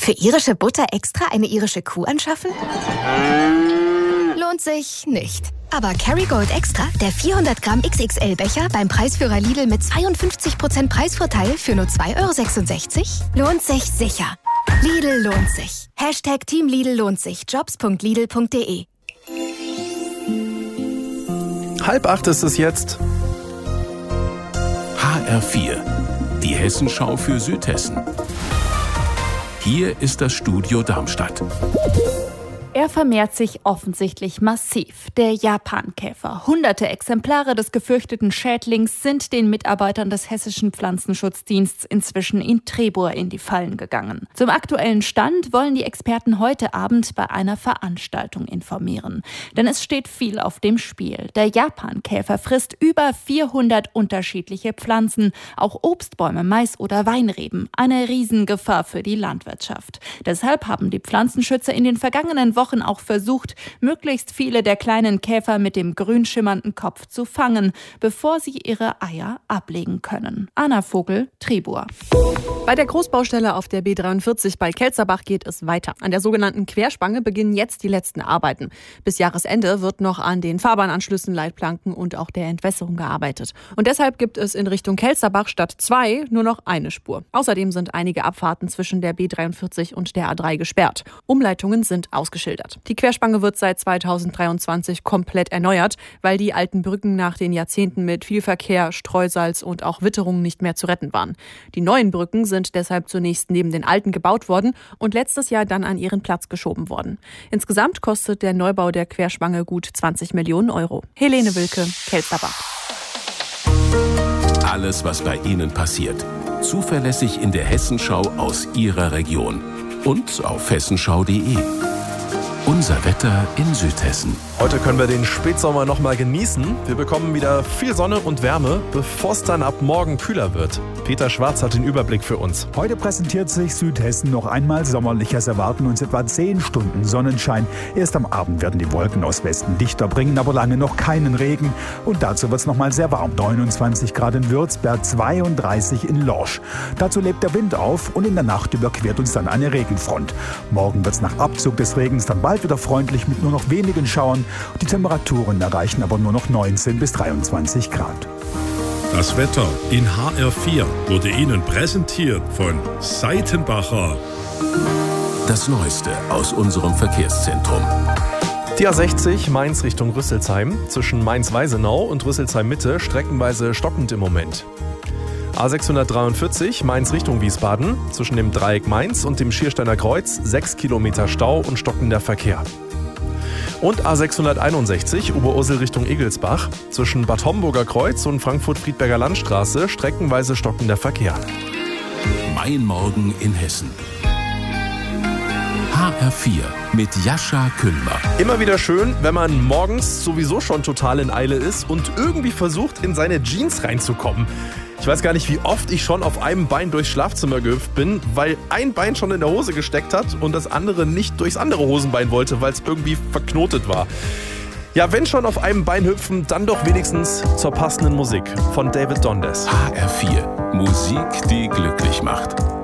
Für irische Butter extra eine irische Kuh anschaffen? Lohnt sich nicht. Aber Kerrygold Extra, der 400 Gramm XXL-Becher beim Preisführer Lidl mit 52% Preisvorteil für nur 2,66 €, lohnt sich sicher. Lidl lohnt sich. Team Lidl lohnt sich. Jobs.lidl.de. 7:30 ist es jetzt. HR4, die Hessenschau für Südhessen. Hier ist das Studio Darmstadt. Er vermehrt sich offensichtlich massiv, der Japankäfer. Hunderte Exemplare des gefürchteten Schädlings sind den Mitarbeitern des Hessischen Pflanzenschutzdienstes inzwischen in Trebur in die Fallen gegangen. Zum aktuellen Stand wollen die Experten heute Abend bei einer Veranstaltung informieren. Denn es steht viel auf dem Spiel. Der Japankäfer frisst über 400 unterschiedliche Pflanzen, auch Obstbäume, Mais oder Weinreben. Eine Riesengefahr für die Landwirtschaft. Deshalb haben die Pflanzenschützer in den vergangenen Wochen auch versucht, möglichst viele der kleinen Käfer mit dem grün schimmernden Kopf zu fangen, bevor sie ihre Eier ablegen können. Anna Vogel, Trebur. Bei der Großbaustelle auf der B43 bei Kelzerbach geht es weiter. An der sogenannten Querspange beginnen jetzt die letzten Arbeiten. Bis Jahresende wird noch an den Fahrbahnanschlüssen, Leitplanken und auch der Entwässerung gearbeitet. Und deshalb gibt es in Richtung Kelzerbach statt 2 nur noch eine Spur. Außerdem sind einige Abfahrten zwischen der B43 und der A3 gesperrt. Umleitungen sind ausgeschildert. Die Querspange wird seit 2023 komplett erneuert, weil die alten Brücken nach den Jahrzehnten mit viel Verkehr, Streusalz und auch Witterung nicht mehr zu retten waren. Die neuen Brücken sind deshalb zunächst neben den alten gebaut worden und letztes Jahr dann an ihren Platz geschoben worden. Insgesamt kostet der Neubau der Querspange gut 20 Millionen €. Helene Wilke, Kelzerbach. Alles, was bei Ihnen passiert. Zuverlässig in der Hessenschau aus Ihrer Region. Und auf hessenschau.de. Unser Wetter in Südhessen. Heute können wir den Spätsommer noch mal genießen. Wir bekommen wieder viel Sonne und Wärme, bevor es dann ab morgen kühler wird. Peter Schwarz hat den Überblick für uns. Heute präsentiert sich Südhessen noch einmal sommerlich. Es erwarten uns etwa 10 Stunden Sonnenschein. Erst am Abend werden die Wolken aus Westen dichter bringen, aber lange noch keinen Regen. Und dazu wird es noch mal sehr warm. 29 Grad in Würzberg, 32 in Lorsch. Dazu lebt der Wind auf und in der Nacht überquert uns dann eine Regenfront. Morgen wird es nach Abzug des Regens dann bald wieder freundlich mit nur noch wenigen Schauern. Die Temperaturen erreichen aber nur noch 19 bis 23 Grad. Das Wetter in HR4 wurde Ihnen präsentiert von Seitenbacher. Das Neueste aus unserem Verkehrszentrum. Die A60 Mainz Richtung Rüsselsheim. Zwischen Mainz-Weisenau und Rüsselsheim-Mitte streckenweise stockend im Moment. A643 Mainz Richtung Wiesbaden. Zwischen dem Dreieck Mainz und dem Schiersteiner Kreuz 6 Kilometer Stau und stockender Verkehr. Und A661 Oberursel Richtung Egelsbach. Zwischen Bad Homburger Kreuz und Frankfurt-Friedberger Landstraße streckenweise stockender Verkehr. Mein Morgen in Hessen. HR4 mit Jascha Kühlmer. Immer wieder schön, wenn man morgens sowieso schon total in Eile ist und irgendwie versucht, in seine Jeans reinzukommen. Ich weiß gar nicht, wie oft ich schon auf einem Bein durchs Schlafzimmer gehüpft bin, weil ein Bein schon in der Hose gesteckt hat und das andere nicht durchs andere Hosenbein wollte, weil es irgendwie verknotet war. Ja, wenn schon auf einem Bein hüpfen, dann doch wenigstens zur passenden Musik von David Dondes. HR4, Musik, die glücklich macht.